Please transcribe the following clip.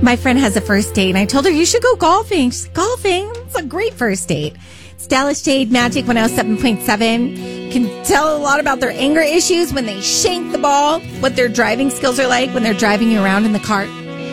My friend has a first date, and I told her, you should go golfing. She's golfing. It's a great first date. Dallas Shade Magic 107.7 can tell a lot about their anger issues when they shank the ball, what their driving skills are like when they're driving you around in the car.